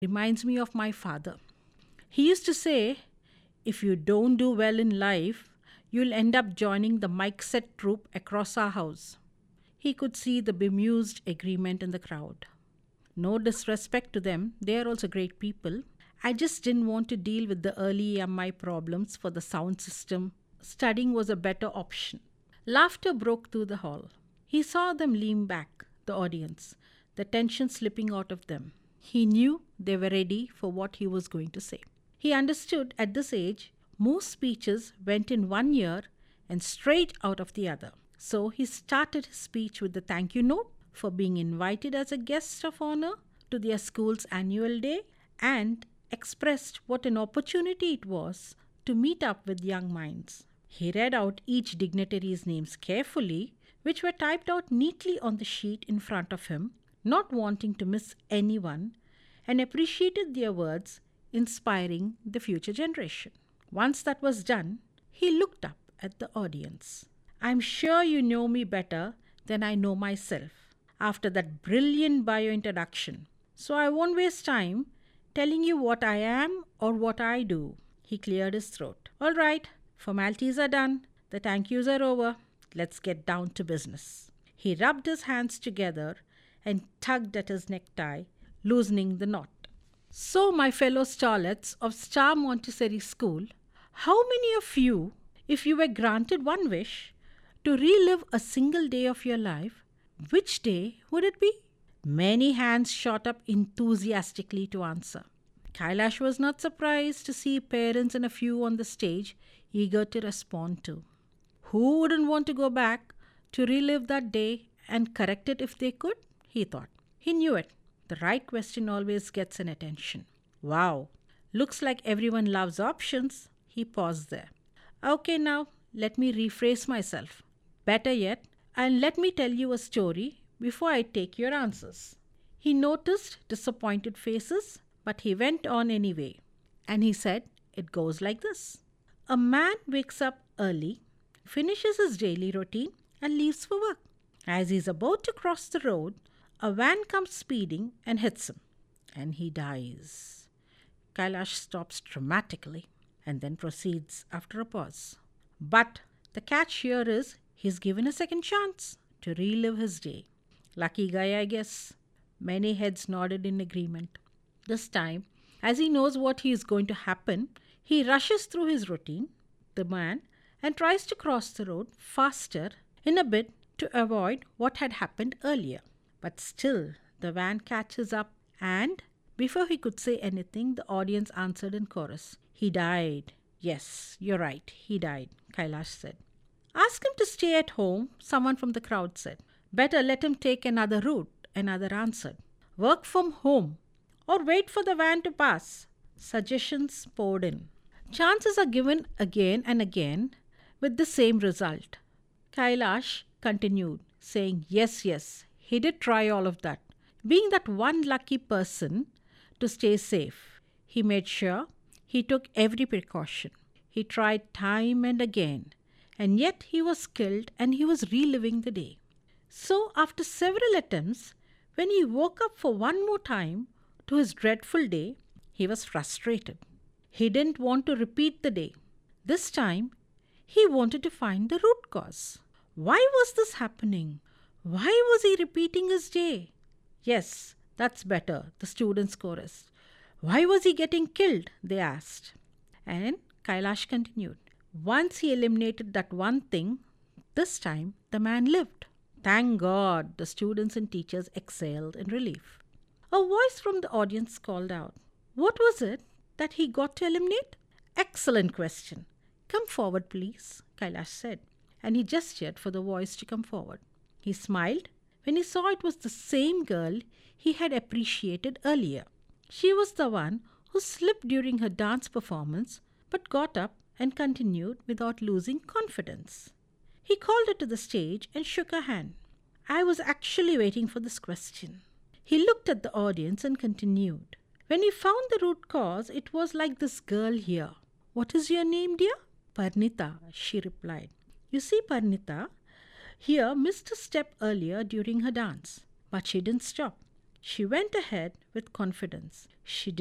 Reminds me of my father. He used to say, if you don't do well in life, you'll end up joining the mic set troupe across our house. He could see the bemused agreement in the crowd. No disrespect to them, they are also great people. I just didn't want to deal with the early EMI problems for the sound system. Studying was a better option. Laughter broke through the hall. He saw them lean back, the audience, the tension slipping out of them. He knew they were ready for what he was going to say. He understood at this age, most speeches went in one ear and straight out of the other. So he started his speech with the thank you note for being invited as a guest of honor to their school's annual day and expressed what an opportunity it was to meet up with young minds. He read out each dignitary's names carefully, which were typed out neatly on the sheet in front of him, not wanting to miss anyone, and appreciated their words, inspiring the future generation. Once that was done, he looked up at the audience. I'm sure you know me better than I know myself after that brilliant bio introduction. So I won't waste time telling you what I am or what I do. He cleared his throat. All right, formalities are done. The thank yous are over. Let's get down to business. He rubbed his hands together and tugged at his necktie, loosening the knot. So, my fellow starlets of Star Montessori School, how many of you, if you were granted one wish to relive a single day of your life, which day would it be? Many hands shot up enthusiastically to answer. Kailash was not surprised to see parents and a few on the stage eager to respond too. Who wouldn't want to go back to relive that day and correct it if they could? He thought. He knew it. The right question always gets an attention. Wow, looks like everyone loves options. He paused there. Okay, now let me rephrase myself. Better yet, and let me tell you a story before I take your answers. He noticed disappointed faces, but he went on anyway. And he said, it goes like this. A man wakes up early, finishes his daily routine, and leaves for work. As he's about to cross the road, a van comes speeding and hits him, and he dies. Kailash stops dramatically and then proceeds after a pause. But the catch here is he's given a second chance to relive his day. Lucky guy, I guess. Many heads nodded in agreement. This time, as he knows what is going to happen, he rushes through his routine, the man, and tries to cross the road faster in a bid to avoid what had happened earlier. But still, the van catches up, and before he could say anything, the audience answered in chorus. He died. Yes, you're right, he died, Kailash said. Ask him to stay at home, someone from the crowd said. Better let him take another route, another answered. Work from home, or wait for the van to pass. Suggestions poured in. Chances are given again and again with the same result. Kailash continued, saying, yes, he did try all of that. Being that one lucky person to stay safe, he made sure he took every precaution. He tried time and again, and yet he was killed and he was reliving the day. So, after several attempts, when he woke up for one more time to his dreadful day, he was frustrated. He didn't want to repeat the day. This time, he wanted to find the root cause. Why was this happening? Why was he repeating his day? Yes, that's better, the students chorused. Why was he getting killed? They asked. And Kailash continued. Once he eliminated that one thing, this time the man lived. Thank God, the students and teachers exhaled in relief. A voice from the audience called out. What was it that he got to eliminate? Excellent question. Come forward, please, Kailash said, and he gestured for the voice to come forward. He smiled when he saw it was the same girl he had appreciated earlier. She was the one who slipped during her dance performance but got up and continued without losing confidence. He called her to the stage and shook her hand. I was actually waiting for this question. He looked at the audience and continued. When he found the root cause, it was like this girl here. What is your name, dear? Parnita, she replied. You see, Parnita, here missed a step earlier during her dance, but she didn't stop. She went ahead with confidence. She